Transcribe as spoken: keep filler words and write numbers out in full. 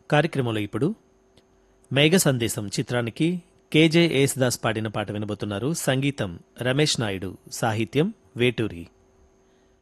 కార్యక్రమంలో ఇప్పుడు మేఘ సందేశం చిత్రానికి కేజే యేసుదాస్ పాడిన పాట వినబోతున్నారు. సంగీతం రమేష్ నాయుడు, సాహిత్యం వేటూరి.